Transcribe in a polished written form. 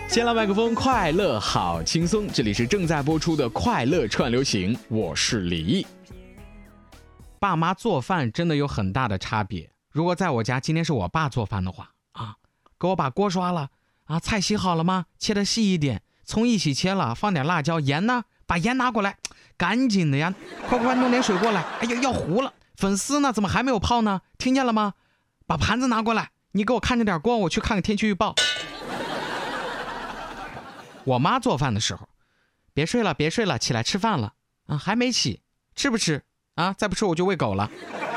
先来麦克风，快乐好轻松，这里是正在播出的快乐串流行，我是李毅。爸妈做饭真的有很大的差别。如果在我家今天是我爸做饭的话给我把锅刷了菜洗好了吗？切得细一点，葱一起切了，放点辣椒，盐呢？把盐拿过来，赶紧的呀！快弄点水过来！哎呀，要糊了！粉丝呢？怎么还没有泡呢？听见了吗？把盘子拿过来，你给我看着点光，我去看看天气预报。我妈做饭的时候，别睡了，起来吃饭了还没起，吃不吃再不吃我就喂狗了。